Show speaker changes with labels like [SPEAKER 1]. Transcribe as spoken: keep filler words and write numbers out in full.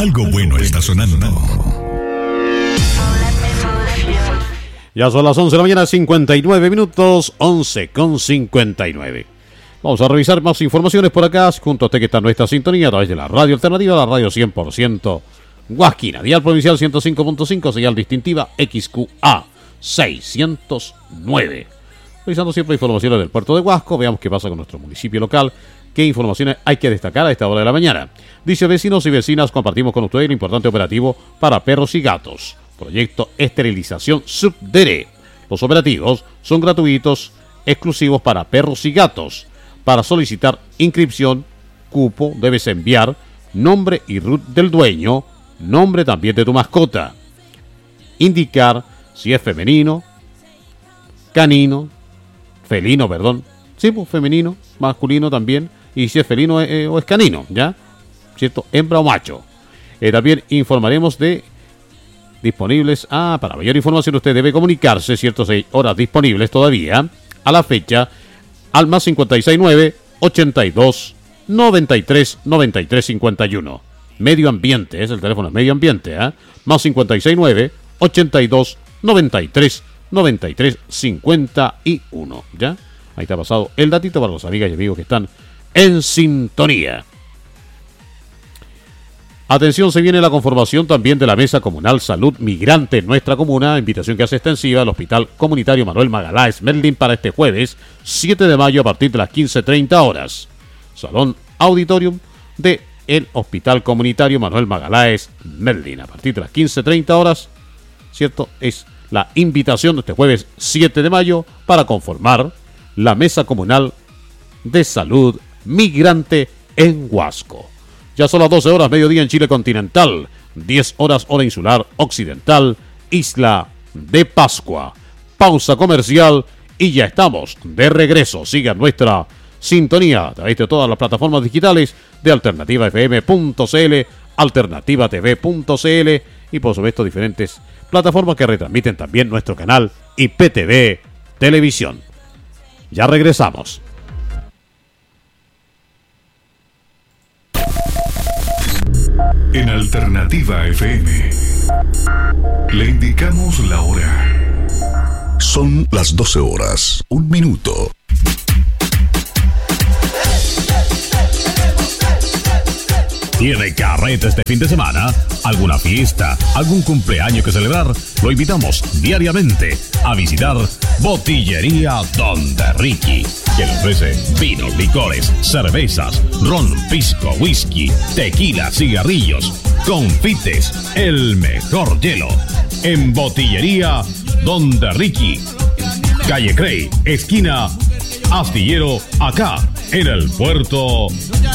[SPEAKER 1] Algo bueno está sonando.
[SPEAKER 2] Ya son las once de la mañana, cincuenta y nueve minutos, once con cincuenta y nueve. Vamos a revisar más informaciones por acá, junto a usted que está en nuestra sintonía a través de la radio alternativa, la radio cien por ciento Huasquina, dial provincial ciento cinco punto cinco, señal distintiva X Q A seiscientos nueve. Revisando siempre informaciones del puerto de Huasco, veamos qué pasa con nuestro municipio local, qué informaciones hay que destacar a esta hora de la mañana. Dice: vecinos y vecinas, compartimos con ustedes el importante operativo para perros y gatos. Proyecto Esterilización Subdere. Los operativos son gratuitos, exclusivos para perros y gatos. Para solicitar inscripción, cupo, debes enviar nombre y R U T del dueño, nombre también de tu mascota. Indicar si es femenino, canino, felino, perdón. Sí, pues femenino, masculino también. Y si es felino eh, o es canino, ¿ya? ¿Cierto? Hembra o macho. Eh, también informaremos de disponibles. Ah, para mayor información usted debe comunicarse, ¿cierto? Seis horas disponibles todavía a la fecha al más cincuenta y seis nueve, ochenta y dos, noventa y tres, noventa y tres cincuenta y uno. Medio Ambiente, es el teléfono Medio Ambiente, ¿eh? Más cincuenta y seis nueve, ochenta y dos, noventa y tres, noventa y tres cincuenta y uno. ¿Ya? Ahí está pasado el datito para los amigas y amigos que están en sintonía. Atención, se viene la conformación también de la Mesa Comunal Salud Migrante en nuestra comuna, invitación que hace extensiva al Hospital Comunitario Manuel Magaláes Merlín para este jueves siete de mayo a partir de las quince treinta horas. Salón Auditorium de el Hospital Comunitario Manuel Magaláes Merlín a partir de las quince treinta horas, ¿cierto? Es la invitación de este jueves siete de mayo para conformar la Mesa Comunal de Salud Migrante en Huasco. Ya son las doce horas, mediodía en Chile continental, diez horas hora insular occidental, Isla de Pascua. Pausa comercial y ya estamos de regreso. Sigan nuestra sintonía a través de todas las plataformas digitales de alternativa f m punto c l, alternativa t v punto c l y por supuesto diferentes plataformas que retransmiten también nuestro canal I P T V Televisión. Ya regresamos.
[SPEAKER 1] En Alternativa F M le indicamos la hora.
[SPEAKER 3] Son las doce horas, un minuto.
[SPEAKER 4] ¿Tiene carrete este fin de semana? ¿Alguna fiesta? ¿Algún cumpleaños que celebrar? Lo invitamos diariamente a visitar Botillería Donde Ricky, que le ofrece vinos, licores, cervezas, ron, pisco, whisky, tequila, cigarrillos, confites, el mejor hielo. En Botillería Donde Ricky, calle Crey, esquina Astillero, acá en el puerto